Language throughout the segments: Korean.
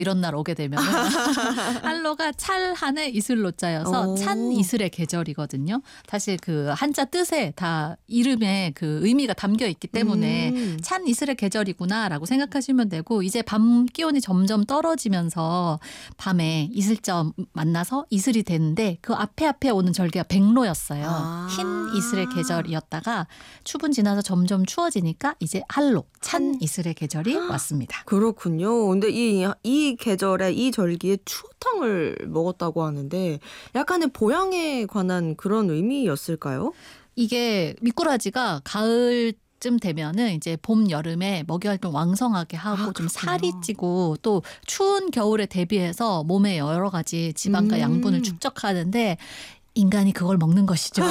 이런 날 오게 되면 한로가 찰한의 이슬로자여서 찬 이슬의 계절이거든요. 사실 그 한자 뜻에 다 이름에 그 의미가 담겨 있기 때문에 찬 이슬의 계절이구나라고 생각하시면 되고 이제 밤 기온이 점점 떨어지면서 밤에 이슬점 만나서 이슬이 되는데 그 앞에 오는 절기가 백로였어요. 흰 이슬의 계절이었다가 추분 지나서 점점 추워지니까 이제 한로, 찬 이슬의 계절이 왔습니다. 그렇군요. 근데 이 계절에 이 절기에 추어탕을 먹었다고 하는데 약간의 보양에 관한 그런 의미였을까요? 이게 미꾸라지가 가을 쯤 되면은 이제 봄 여름에 먹이 활동 왕성하게 하고 좀 살이 찌고 또 추운 겨울에 대비해서 몸에 여러 가지 지방과 양분을 축적하는데 인간이 그걸 먹는 것이죠.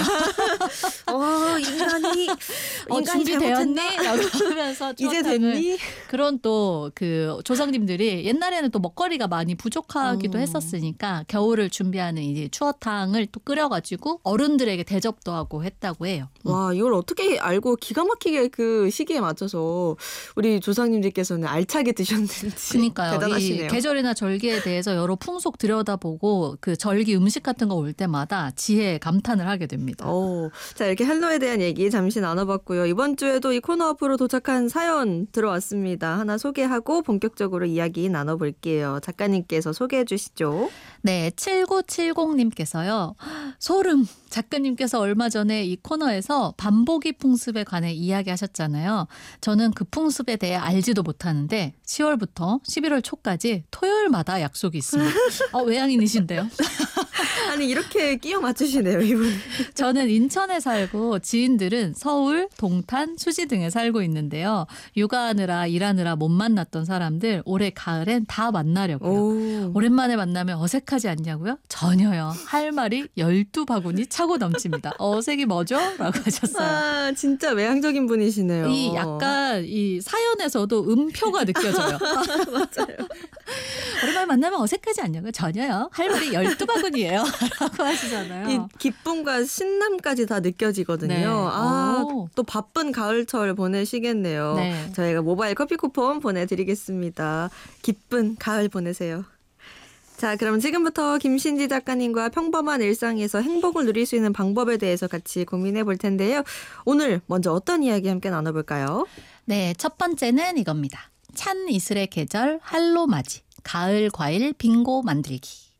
인간이 준비되었니? 라고 하면서 이제 됐니? 그런 또 그 조상님들이 옛날에는 또 먹거리가 많이 부족하기도 했었으니까 겨울을 준비하는 이제 추어탕을 또 끓여가지고 어른들에게 대접도 하고 했다고 해요. 와, 이걸 어떻게 알고 기가 막히게 그 시기에 맞춰서 우리 조상님들께서는 알차게 드셨는지. 그러니까요. 대단하시네요. 이 계절이나 절기에 대해서 여러 풍속 들여다보고 그 절기 음식 같은 거 올 때마다 지혜에 감탄을 하게 됩니다. 자, 이렇게 한로에 대한 얘기 잠시 나눠봤고요. 이번 주에도 이 코너 앞으로 도착한 사연 들어왔습니다. 하나 소개하고 본격적으로 이야기 나눠볼게요. 작가님께서 소개해 주시죠. 네, 7970님께서요. 소름! 작가님께서 얼마 전에 이 코너에서 반보기 풍습에 관해 이야기하셨잖아요. 저는 그 풍습에 대해 알지도 못하는데 10월부터 11월 초까지 토요일마다 약속이 있습니다. 외향인이신데요? 아니, 이렇게 끼워 맞추시네요, 이분. 저는 인천에 살고 지인들은 서울, 동탄, 수지 등에 살고 있는데요. 육아하느라 일하느라 못 만났던 사람들 올해 가을엔 다 만나려고요. 오랜만에 만나면 어색하지 않냐고요? 전혀요. 할 말이 12바구니 차고 넘칩니다. 어색이 뭐죠? 라고 하셨어요. 진짜 외향적인 분이시네요. 이 약간 이 사연에서도 음표가 느껴져요. 맞아요. 오랜만에 만나면 어색하지 않냐고요? 전혀요. 할 말이 12바구니예요. 라고 하시잖아요. 이 기쁨과 신남까지 다 느껴지거든요. 네. 또 바쁜 가을철 보내시겠네요. 네. 저희가 모바일 커피 쿠폰 보내드리겠습니다. 기쁜 가을 보내세요. 자, 그럼 지금부터 김신지 작가님과 평범한 일상에서 행복을 누릴 수 있는 방법에 대해서 같이 고민해 볼 텐데요. 오늘 먼저 어떤 이야기 함께 나눠볼까요? 네, 첫 번째는 이겁니다. 찬 이슬의 계절 한로 맞이, 가을 과일 빙고 만들기.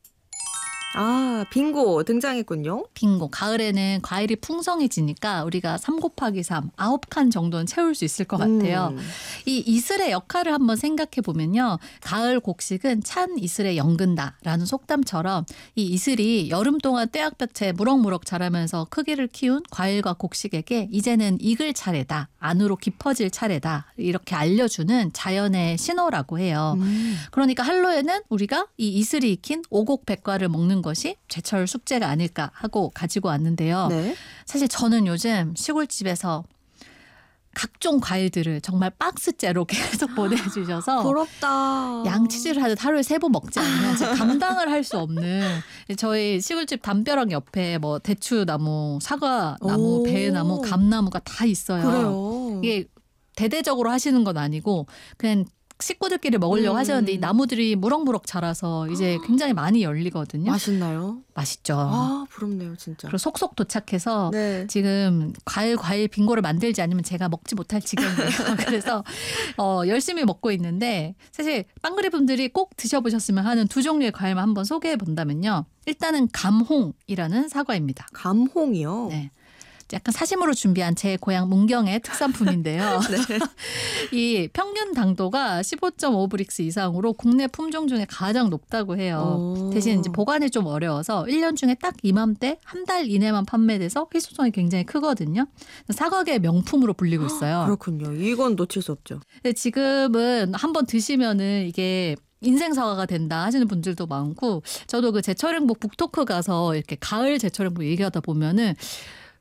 빙고 등장했군요. 빙고. 가을에는 과일이 풍성해지니까 우리가 3 곱하기 3, 9칸 정도는 채울 수 있을 것 같아요. 이 이슬의 역할을 한번 생각해 보면요. 가을 곡식은 찬 이슬에 연근다라는 속담처럼 이 이슬이 여름 동안 떼약볕에 무럭무럭 자라면서 크기를 키운 과일과 곡식에게 이제는 익을 차례다. 안으로 깊어질 차례다. 이렇게 알려주는 자연의 신호라고 해요. 그러니까 한로에는 우리가 이 이슬이 익힌 오곡백과를 먹는 것이 제철 숙제가 아닐까 하고 가지고 왔는데요. 네. 사실 저는 요즘 시골집에서 각종 과일들을 정말 박스째로 계속 보내주셔서 부럽다. 양치질을 하듯 하루에 3번 먹지 않으면 제가 감당을 할 수 없는 저희 시골집 담벼락 옆에 뭐 대추나무, 사과나무, 배나무, 감나무가 다 있어요. 그래요. 이게 대대적으로 하시는 건 아니고 그냥 식구들끼리 먹으려고 하셨는데 이 나무들이 무럭무럭 자라서 이제 굉장히 많이 열리거든요. 맛있나요? 맛있죠. 부럽네요, 진짜. 그리고 속속 도착해서 네. 지금 과일 빙고를 만들지 않으면 제가 먹지 못할 지경이에요. 그래서 열심히 먹고 있는데 사실 빵그리 분들이 꼭 드셔보셨으면 하는 2종류의 과일만 한번 소개해 본다면요. 일단은 감홍이라는 사과입니다. 감홍이요? 네. 약간 사심으로 준비한 제 고향 문경의 특산품인데요. 이 평균 당도가 15.5브릭스 이상으로 국내 품종 중에 가장 높다고 해요. 대신 이제 보관이 좀 어려워서 1년 중에 딱 이맘때 한 달 이내만 판매돼서 희소성이 굉장히 크거든요. 사과계의 명품으로 불리고 있어요. 그렇군요. 이건 놓칠 수 없죠. 근데 지금은 한번 드시면은 이게 인생 사과가 된다 하시는 분들도 많고 저도 그 제철행복 북토크 가서 이렇게 가을 제철행복 얘기하다 보면은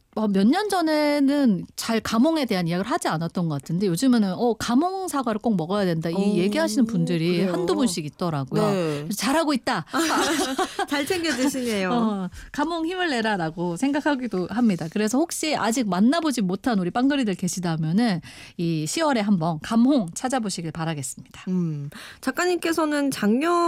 몇 년 전에는 잘 감홍에 대한 이야기를 하지 않았던 것 같은데 요즘에는 감홍 사과를 꼭 먹어야 된다 이 얘기하시는 분들이 그래요? 한두 분씩 있더라고요. 네. 그래서 잘하고 있다. 잘 챙겨 드시네요. 감홍 힘을 내라라고 생각하기도 합니다. 그래서 혹시 아직 만나보지 못한 우리 빵거리들 계시다면은 이 10월에 한번 감홍 찾아보시길 바라겠습니다. 작가님께서는 작년